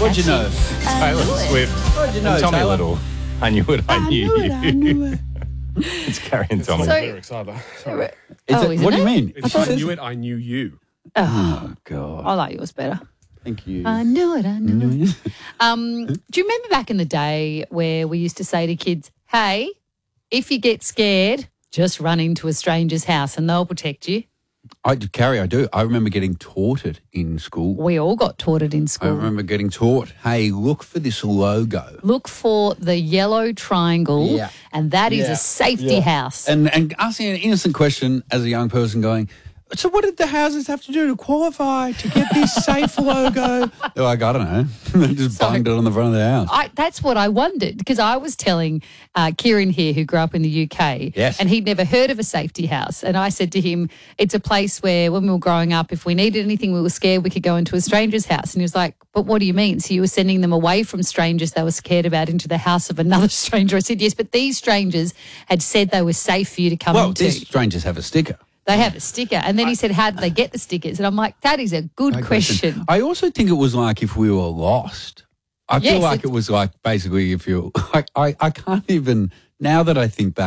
What'd you know? Taylor Swift. What'd you know, And Tommy Taylor? Little. I knew it. I knew you. I knew it. It's Carrie and Tommy. Not So- the lyrics either. Sorry. Isn't What do you it? mean? It's I knew it, I knew you. Oh, God. I like yours better. Thank you. I knew it. I knew it. Do you remember back in the day where we used to say to kids, hey, if you get scared, just run into a stranger's house and they'll protect you? Carrie, I do. I remember getting taught it in school. We all got taught it in I school. remember getting taught, hey, look for this logo. Look for the yellow triangle, Yeah. and that is Yeah. a safety house. And asking an innocent question as a young person going, so what did the houses have to do to qualify to get this safe logo? They're like, I don't know. They just bunged it on the front of the house. That's what I wondered, because I was telling Kieran here, who grew up in the UK, Yes. and he'd never heard of a safety house. And I said to him, it's a place where when we were growing up, if we needed anything, we were scared, we could go into a stranger's house. And he was like, but what do you mean? So you were sending them away from strangers they were scared about into the house of another stranger? I said, yes, but these strangers had said they were safe for you to come Well, into. these strangers have a sticker. They have a sticker. And then he said, how did they get the stickers? And I'm like, that is a good question. I also think it was like if we were lost. I feel Yes, like it was like basically if you're like, I can't even, now that I think back,